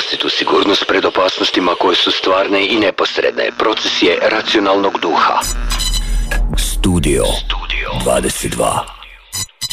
vlastitu sigurnost pred opasnostima koje su stvarne i neposredne. Proces je racionalnog duha. Studio 22.